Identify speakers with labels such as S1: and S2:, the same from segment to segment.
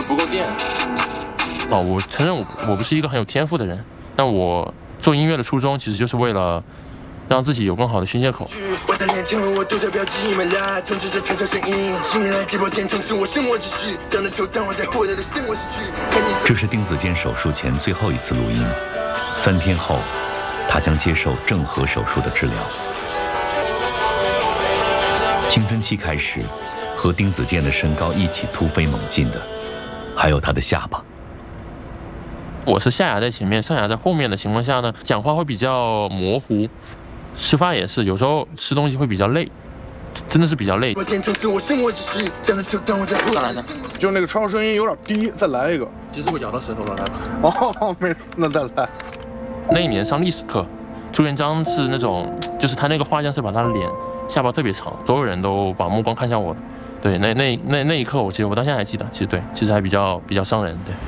S1: 不够电。我承认我不是一个很有天赋的人，但我做音乐的初衷其实就是为了让自己有更好的宣泄口。
S2: 我的脸前我都在标记们啦，充斥着悄悄声音，新年来直播间充斥我生活秩序，当了球当我在获得的生活失去。
S3: 这是丁子健手术前最后一次录音，3天后，他将接受正颌手术的治疗。青春期开始，和丁子健的身高一起突飞猛进的，还有他的下巴。
S1: 我是下牙在前面，上牙在后面的情况下呢，讲话会比较模糊，吃饭也是，有时候吃东西会比较累，真的是比较累。再来呢，
S4: 就那个超声音有点低，再来一个。
S1: 其实我咬到舌头了，来吧。
S4: 哦，没，那再来。
S1: 那一年上历史课，朱元璋是那种，就是他那个画像是把他的脸下巴特别长，所有人都把目光看向我的。对，那一刻，我其实我到现在还记得，其实对，其实还比较伤人，对。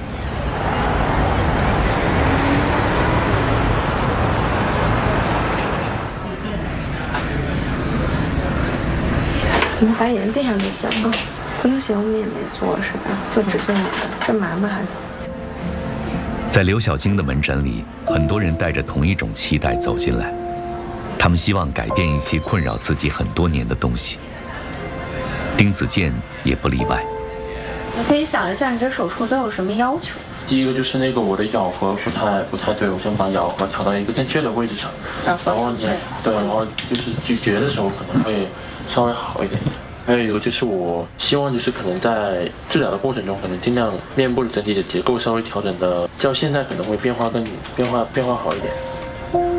S5: 你们把眼睛闭上就行了，不能行，我们也没做是吧？就只是你的，这麻烦。
S3: 在刘晓晶的门诊里，很多人带着同一种期待走进来，他们希望改变一些困扰自己很多年的东西。丁子健也不例外。
S5: 你可以想一下，你这手术都有什么要求？
S1: 第一个就是那个我的咬合不太对，我先把咬合调到一个正确的位置上，然后对，然后就是咀嚼的时候可能会稍微好一点。还有一个就是我希望就是可能在治疗的过程中，可能尽量面部的整体的结构稍微调整的，较现在可能会变化好一点。